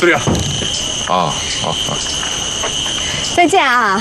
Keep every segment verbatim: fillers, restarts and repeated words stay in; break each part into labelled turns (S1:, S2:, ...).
S1: 队长。
S2: 啊，好好。
S3: 再见啊！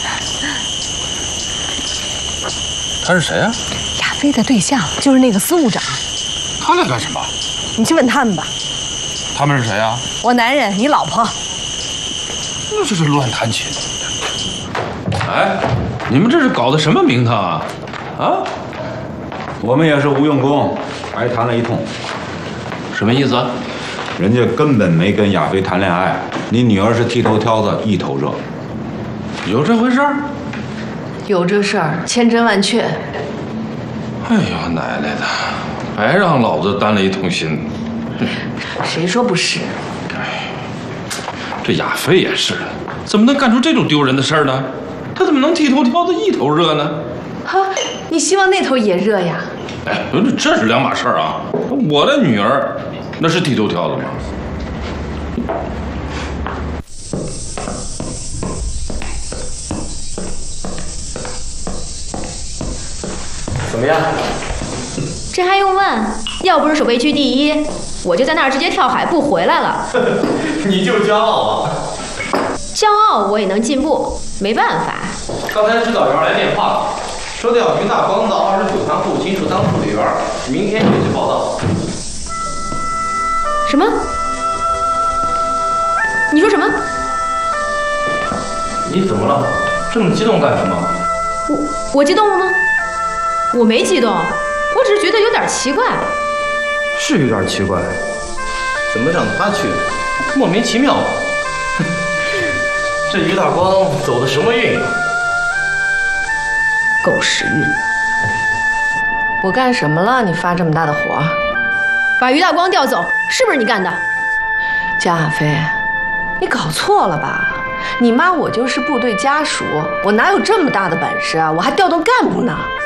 S2: 他是谁啊？
S3: 亚飞的对象就是那个司务长。
S2: 他来干什么？
S3: 你去问他们吧。
S2: 他们是谁啊？
S3: 我男人，你老婆。
S2: 那这是乱弹琴。哎，你们这是搞的什么名堂啊？啊？
S1: 我们也是无用功，白谈了一通。
S2: 什么意思？
S1: 人家根本没跟亚飞谈恋爱，你女儿是剃头挑子，一头热。
S2: 有这回事儿？
S4: 有这事儿，千真万确。
S2: 哎呦，奶奶的，白让老子担了一通心。
S4: 谁说不是？
S2: 哎，这亚飞也是，怎么能干出这种丢人的事儿呢？他怎么能剃头挑子一头热呢？
S4: 哈，你希望那头也热呀？
S2: 哎，这是两码事儿啊！我的女儿那是剃头挑子吗？
S5: 怎么样？
S6: 这还用问？要不是守备区第一，我就在那儿直接跳海不回来了。
S5: 你就骄傲啊！
S6: 骄傲我也能进步，没办法。
S5: 刚才指导员来电话了，说调云大光到二十九团后勤处当助理员，明天就去报道。
S6: 什么？你说什么？
S5: 你怎么了？这么激动干什么？
S6: 我我激动了吗？我没激动，我只是觉得有点奇怪。
S5: 是有点奇怪，怎么让他去？莫名其妙。这于大光走的什么运啊？
S6: 狗屎运！
S4: 我干什么了？你发这么大的火？
S6: 把于大光调走，是不是你干的？
S4: 江亚飞，你搞错了吧？你妈我就是部队家属，我哪有这么大的本事啊？我还调动干部呢。